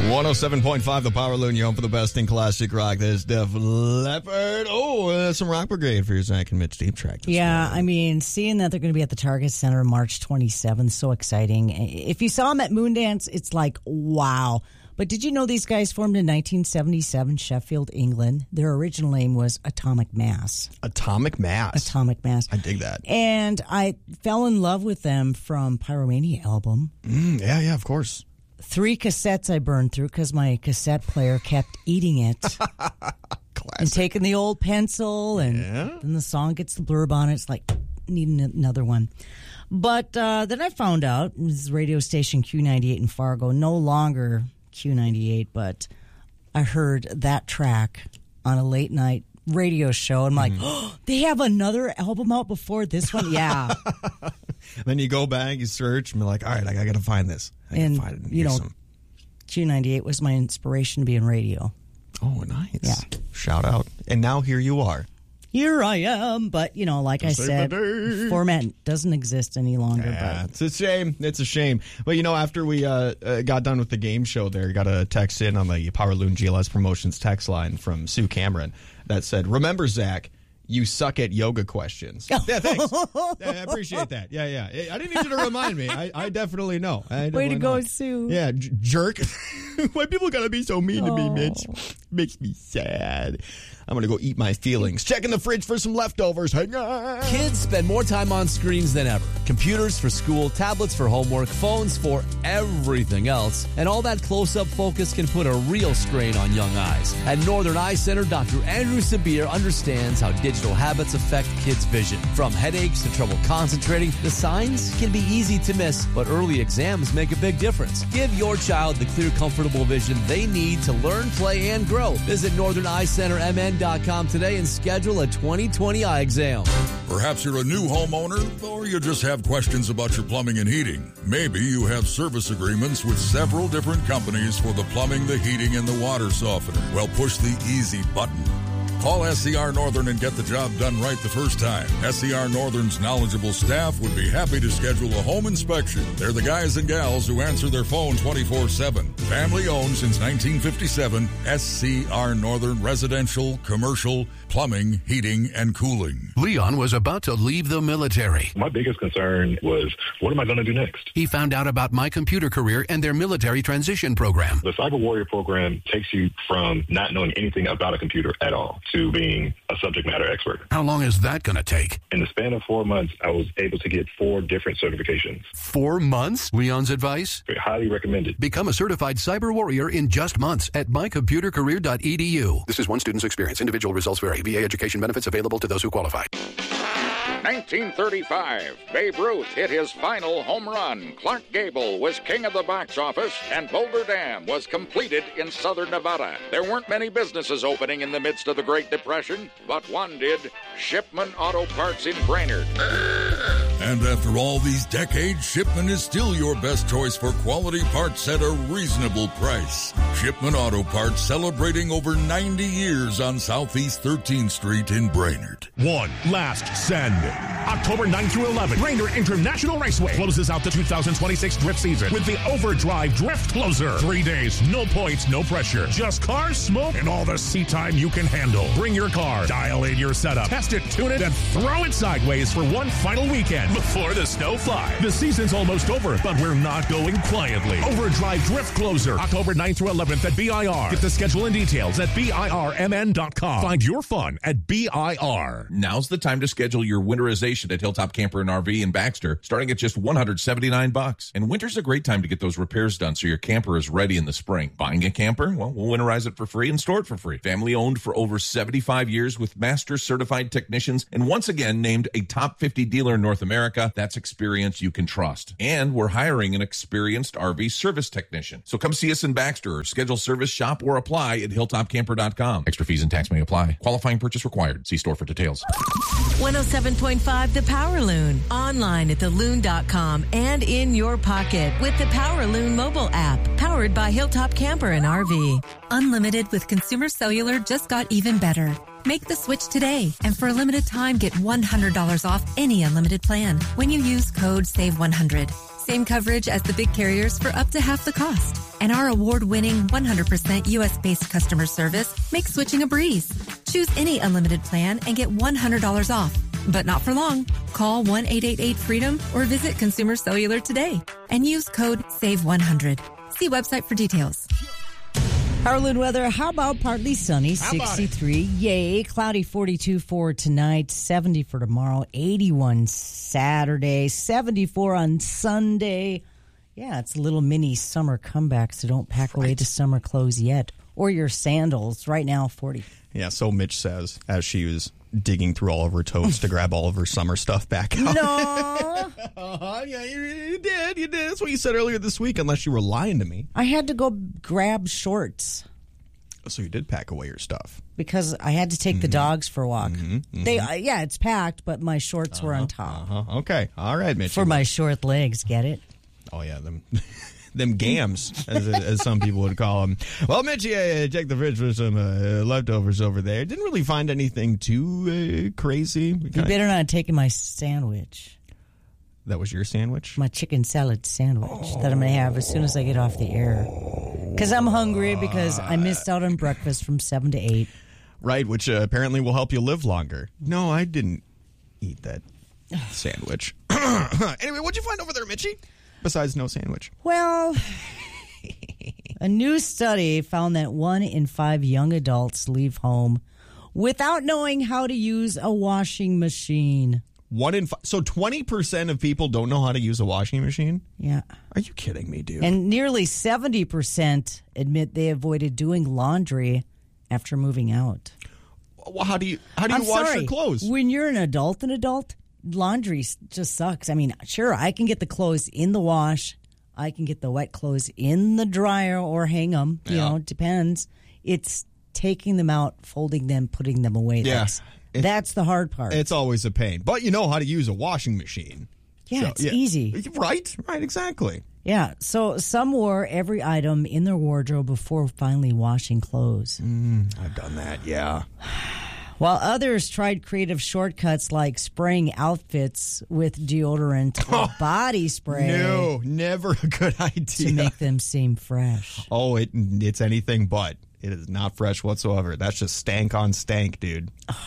107.5 The Power Loon, you home for the best in classic rock. There's Def Leppard. Some Rock Brigade for your Zach and Mitch Deep Track. Yeah, I mean, seeing that they're going to be at the Target Center March 27th, so exciting. If you saw them at Moondance, it's like, wow. But did you know these guys formed in 1977, Sheffield, England? Their original name was Atomic Mass. Atomic Mass. Atomic Mass. I dig that. And I fell in love with them from Pyromania album. Yeah, of course. 3 cassettes I burned through because my cassette player kept eating it. And taking the old pencil, and then the song gets the blurb on it. It's like, needing another one. But then I found out, this radio station Q98 in Fargo, no longer Q98, but I heard that track on a late night radio show. And I'm like, oh, they have another album out before this one? Yeah. Then you go back, you search, and be like, all right, I got to find this. And, you know, Q98 was my inspiration to be in radio. Oh, nice. Yeah. Shout out. And now here you are. Here I am. But, you know, like I said, format doesn't exist any longer. Yeah, but it's a shame. It's a shame. But, you know, after we got done with the game show there, got a text in on the Power Loon GLS Promotions text line from Sue Cameron that said, remember, Zach, you suck at yoga questions. Yeah, thanks. I appreciate that. Yeah. I didn't need you to remind me. I definitely know. Way to go, Sue. Yeah, jerk. Why people gotta be so mean to me, Mitch? Makes me sad. I'm going to go eat my feelings. Checking the fridge for some leftovers. Hang on. Kids spend more time on screens than ever. Computers for school, tablets for homework, phones for everything else. And all that close-up focus can put a real strain on young eyes. At Northern Eye Center, Dr. Andrew Sabir understands how digital habits affect kids' vision. From headaches to trouble concentrating, the signs can be easy to miss, but early exams make a big difference. Give your child the clear, comfortable vision they need to learn, play, and grow. Visit Northern Eye Center MN.com today and schedule a 2020 eye exam. Perhaps you're a new homeowner, or you just have questions about your plumbing and heating. Maybe you have service agreements with several different companies for the plumbing, the heating, and the water softener. Well, push the easy button. Call SCR Northern and get the job done right the first time. SCR Northern's knowledgeable staff would be happy to schedule a home inspection. They're the guys and gals who answer their phone 24/7. Family owned since 1957. SCR Northern Residential, Commercial, Plumbing, Heating, and Cooling. Leon was about to leave the military. My biggest concern was, what am I going to do next? He found out about My Computer Career and their military transition program. The Cyber Warrior program takes you from not knowing anything about a computer at all to being a subject matter expert. How long is that going to take? In the span of 4 months, I was able to get 4 different certifications. 4 months? Leon's advice? Highly recommended. Become a certified cyber warrior in just months at mycomputercareer.edu. This is one student's experience. Individual results vary. VA education benefits available to those who qualify. 1935, Babe Ruth hit his final home run. Clark Gable was king of the box office, and Boulder Dam was completed in southern Nevada. There weren't many businesses opening in the midst of the Great Depression, but one did, Shipman Auto Parts in Brainerd. And after all these decades, Shipman is still your best choice for quality parts at a reasonable price. Shipman Auto Parts, celebrating over 90 years on Southeast 13th Street in Brainerd. One last send. October 9 through 11, Brainerd International Raceway closes out the 2026 drift season with the Overdrive Drift Closer. 3 days, no points, no pressure. Just cars, smoke, and all the seat time you can handle. Bring your car, dial in your setup, test it, tune it, and throw it sideways for one final weekend before the snow flies. The season's almost over, but we're not going quietly. Overdrive Drift Closer, October 9th through 11th at BIR. Get the schedule and details at BIRMN.com. Find your fun at BIR. Now's the time to schedule your winterization at Hilltop Camper and RV in Baxter, starting at just $179. And winter's a great time to get those repairs done so your camper is ready in the spring. Buying a camper? Well, we'll winterize it for free and store it for free. Family owned for over 75 years with master certified technicians, and once again named a top 50 dealer in North America. That's experience you can trust. And we're hiring an experienced RV service technician. So come see us in Baxter or schedule service, shop, or apply at hilltopcamper.com. Extra fees and tax may apply. Qualifying purchase required. See store for details. 107.5 The Power Loon. Online at theloon.com and in your pocket with the Power Loon mobile app. Powered by Hilltop Camper and RV. Unlimited with Consumer Cellular just got even better. Make the switch today, and for a limited time, get $100 off any unlimited plan when you use code SAVE100. Same coverage as the big carriers for up to half the cost. And our award-winning 100% U.S.-based customer service makes switching a breeze. Choose any unlimited plan and get $100 off. But not for long. Call 1-888-FREEDOM or visit Consumer Cellular today and use code SAVE100. See website for details. Power Loon weather, how about partly sunny, 63. Yay. Cloudy, 42 for tonight, 70 for tomorrow, 81 Saturday, 74 on Sunday. Yeah, it's a little mini summer comeback, so don't pack away the summer clothes yet. Or your sandals. Right now, 40. Yeah, so Mitch says as she was digging through all of her totes to grab all of her summer stuff back out. No. Yeah, you did. You did. That's what you said earlier this week, unless you were lying to me. I had to go grab shorts. So you did pack away your stuff. Because I had to take the dogs for a walk. Yeah, it's packed, but my shorts were on top. Okay. All right, Mitch. For my short legs, get it? Oh, yeah, them gams, as some people would call them. Well, Mitch, check the fridge for some leftovers over there. Didn't really find anything too crazy. You better not take my sandwich. That was your sandwich? My chicken salad sandwich that I'm going to have as soon as I get off the air. Because I'm hungry because I missed out on breakfast from 7 to 8. Right, which apparently will help you live longer. No, I didn't eat that sandwich. Anyway, what'd you find over there, Mitchie? Besides no sandwich. Well, a new study found that 1 in 5 young adults leave home without knowing how to use a washing machine. 1 in 5. So 20% of people don't know how to use a washing machine? Yeah. Are you kidding me, dude? And nearly 70% admit they avoided doing laundry after moving out. Well, how do you wash your clothes? When you're an adult, laundry just sucks. I mean, sure, I can get the clothes in the wash. I can get the wet clothes in the dryer or hang them. You know, it depends. It's taking them out, folding them, putting them away. Yeah. That's the hard part. It's always a pain. But you know how to use a washing machine. Yeah, it's easy. Right, exactly. Yeah, so some wore every item in their wardrobe before finally washing clothes. I've done that, yeah. While others tried creative shortcuts like spraying outfits with deodorant or body spray. No, never a good idea. To make them seem fresh. Oh, it's anything but. It is not fresh whatsoever. That's just stank on stank, dude.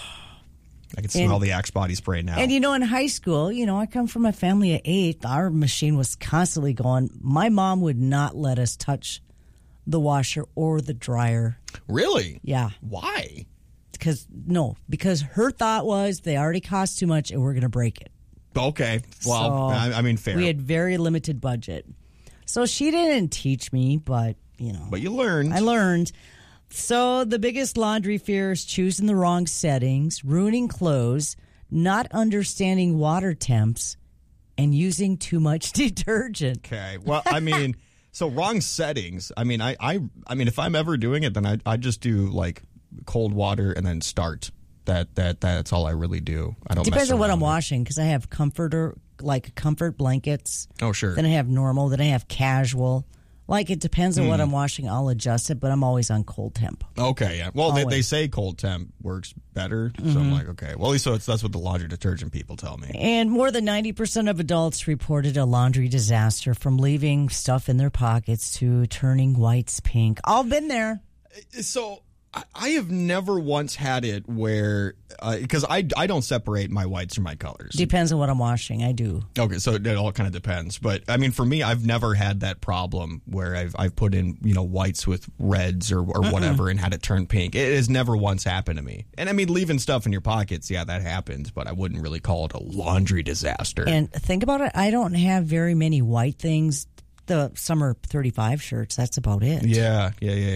I can smell the Axe body spray now. And, in high school, I come from a family of 8. Our machine was constantly going. My mom would not let us touch the washer or the dryer. Really? Yeah. Why? Because her thought was they already cost too much and we're going to break it. Okay. Well, I mean, fair. We had very limited budget. So she didn't teach me, but, But you learned. I learned. So the biggest laundry fear is choosing the wrong settings, ruining clothes, not understanding water temps, and using too much detergent. Okay. Well, I mean, so wrong settings. I mean, I mean, if I'm ever doing it, then I just do like cold water and then start. That's all I really do. I don't. Depends on what I'm washing because I have comfort blankets. Oh, sure. Then I have normal. Then I have casual. Like, it depends on what I'm washing. I'll adjust it, but I'm always on cold temp. Okay, yeah. Well, they say cold temp works better, so I'm like, okay. Well, at least that's what the laundry detergent people tell me. And more than 90% of adults reported a laundry disaster, from leaving stuff in their pockets to turning whites pink. All been there. So I have never once had it where, because I don't separate my whites from my colors. Depends on what I'm washing. I do. Okay, so it all kind of depends. But I mean, for me, I've never had that problem where I've put in whites with reds or whatever and had it turn pink. It has never once happened to me. And I mean, leaving stuff in your pockets, yeah, that happens. But I wouldn't really call it a laundry disaster. And think about it. I don't have very many white things. The summer 35 shirts, that's about it. Yeah.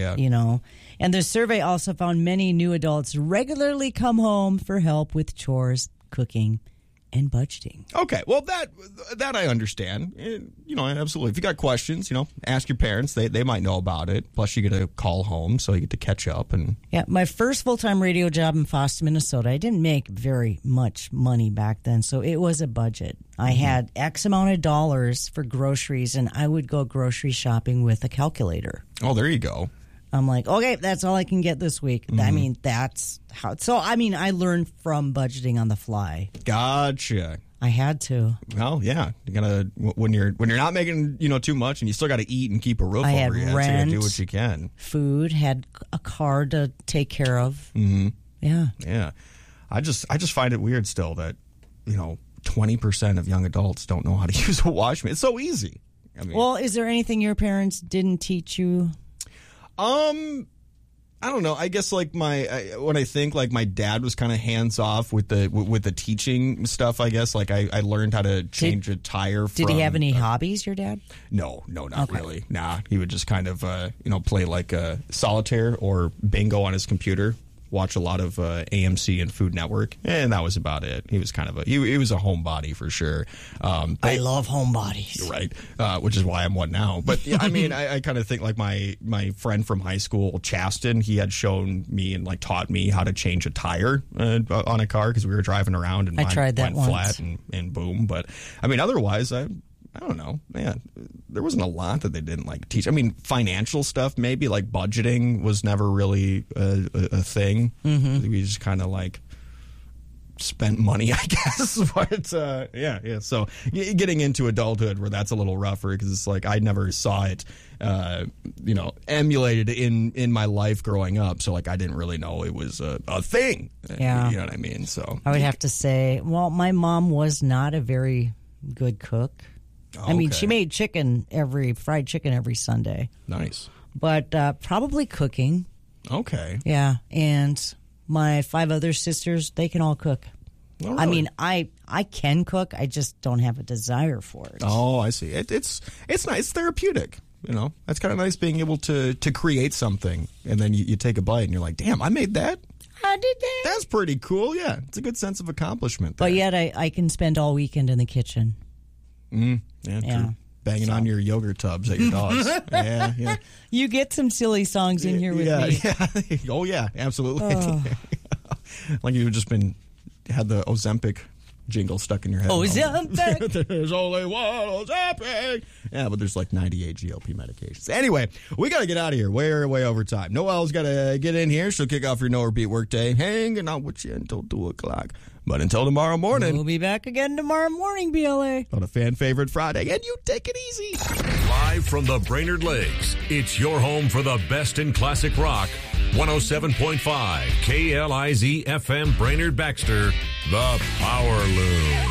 And the survey also found many new adults regularly come home for help with chores, cooking, and budgeting. Okay, well, that I understand. Absolutely. If you got questions, ask your parents. They might know about it. Plus, you get a call home, so you get to catch up. Yeah, my first full-time radio job in Foster, Minnesota, I didn't make very much money back then, so it was a budget. I had X amount of dollars for groceries, and I would go grocery shopping with a calculator. Oh, there you go. I'm like, okay, that's all I can get this week. I mean, that's how. So, I mean, I learned from budgeting on the fly. Gotcha. I had to. Well, yeah, you gotta when you're not making too much, and you still got to eat and keep a roof I over had your head. So you rent, gotta do what you can. Food, had a car to take care of. Mm-hmm. Yeah. I just find it weird still that 20% of young adults don't know how to use a wash machine. It's so easy. I mean, well, is there anything your parents didn't teach you? I don't know. I guess like when I think like my dad was kind of hands off with the teaching stuff. I guess like I learned how to change a tire. Did he have any hobbies? Your dad? No, not really. Nah, he would just kind of play like solitaire or bingo on his computer. Watch a lot of AMC and Food Network, and that was about it. He was kind of he was a homebody for sure. I love homebodies, right? Which is why I'm one now. But yeah, I mean, I kind of think like my friend from high school, Chaston, he had shown me and like taught me how to change a tire on a car because we were driving around and I mine tried that went once. flat and boom. But I mean, otherwise, I don't know, man. There wasn't a lot that they didn't like teach. I mean, financial stuff, maybe like budgeting was never really a thing. Mm-hmm. We just kind of like spent money, I guess. But yeah. So getting into adulthood where that's a little rougher because it's like I never saw it, emulated in my life growing up. So like I didn't really know it was a thing. Yeah, you know what I mean. So I would have to say, well, my mom was not a very good cook. I mean, she made fried chicken every Sunday. Nice. But probably cooking. Okay. Yeah. And my 5 other sisters, they can all cook. Oh, really? I mean, I can cook. I just don't have a desire for it. Oh, I see. It's nice. It's therapeutic. That's kind of nice being able to create something. And then you take a bite and you're like, damn, I made that. I did that. That's pretty cool. Yeah. It's a good sense of accomplishment there. But yet I can spend all weekend in the kitchen. Yeah. Banging on your yogurt tubs at your dogs. yeah. You get some silly songs in here with me. Yeah. Oh, yeah, absolutely. Oh. Like you've just had the Ozempic jingle stuck in your head. Ozempic. There's only one Ozempic. Yeah, but there's like 98 GLP medications. Anyway, we got to get out of here. Way over time. Noelle's got to get in here. She'll kick off your no repeat workday. Hanging out with you until 2 o'clock. But until tomorrow morning. We'll be back again tomorrow morning, BLA. On a fan favorite Friday. And you take it easy. Live from the Brainerd Lakes, it's your home for the best in classic rock. 107.5 KLIZ FM Brainerd Baxter, The Power Loom.